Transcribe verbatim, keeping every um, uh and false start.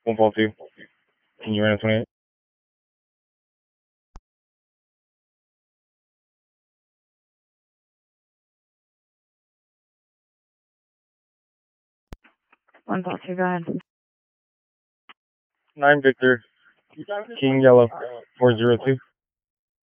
One fall two. Can you run a twenty-eight? One fall two, go ahead. Nine Victor. King Yellow. Four zero two.